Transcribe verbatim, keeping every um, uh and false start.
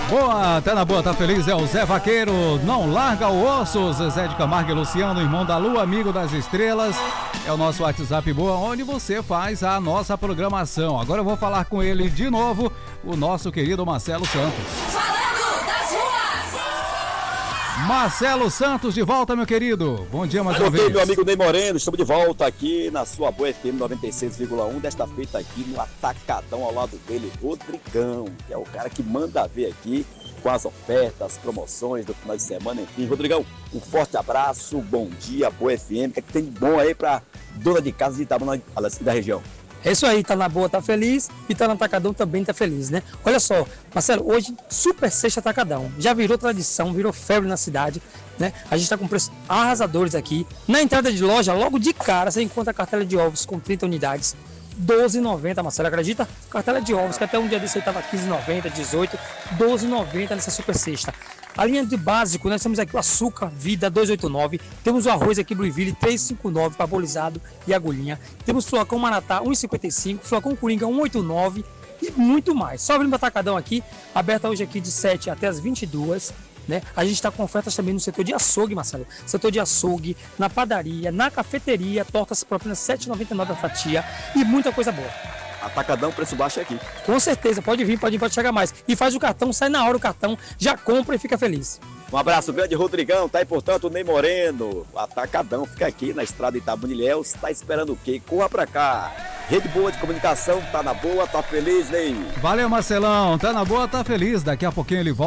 Boa, tá na boa, tá feliz, é o Zé Vaqueiro, não larga o osso, Zezé de Camargo e Luciano, irmão da lua, amigo das estrelas, é o nosso WhatsApp Boa, onde você faz a nossa programação. Agora eu vou falar com ele de novo, o nosso querido Marcelo Santos. Falando das ruas! Marcelo Santos, de volta, meu querido. Bom dia mais uma vez. Meu amigo Ney Moreno, estamos de volta aqui na sua Boa F M noventa e seis vírgula um, desta feita aqui no Atacadão, ao lado dele, Rodrigão, que é o cara que manda ver aqui com as ofertas, promoções do final de semana, enfim. Rodrigão, um forte abraço, bom dia, Boa F M, o que é que tem de bom aí pra dona de casa de Itabuna da região? É isso aí, tá na boa, tá feliz, e tá no Atacadão também tá feliz, né? Olha só, Marcelo, hoje super sexta Atacadão, já virou tradição, virou febre na cidade, né? A gente tá com preços arrasadores aqui. Na entrada de loja, logo de cara, você encontra a cartela de ovos com trinta unidades, doze reais e noventa centavos, Marcelo, acredita? Cartela de ovos, que até um dia desse aí tava quinze reais e noventa centavos, dezoito reais, doze reais e noventa centavos nessa super sexta. A linha de básico, nós temos aqui o açúcar Vida duzentos e oitenta e nove, temos o arroz aqui Blueville trezentos e cinquenta e nove, parbolizado e agulhinha, temos flocão Maratá um real e cinquenta e cinco centavos, flocão Coringa um real e oitenta e nove centavos e muito mais. Só abrindo o Atacadão aqui, aberta hoje aqui de sete até as vinte e duas, né? A gente está com ofertas também no setor de açougue, Marcelo, setor de açougue, na padaria, na cafeteria, tortas próprias sete reais e noventa e nove centavos a fatia e muita coisa boa. Atacadão, preço baixo é aqui. Com certeza, pode vir, pode vir, pode chegar mais. E faz o cartão, sai na hora o cartão, já compra e fica feliz. Um abraço grande, Rodrigão, tá aí, portanto, o Ney Moreno, Atacadão, fica aqui na estrada Itabuna-Ilhéus, tá esperando o quê? Corra pra cá. Rede Boa de Comunicação, tá na boa, tá feliz, Ney? Valeu, Marcelão, tá na boa, tá feliz, daqui a pouquinho ele volta.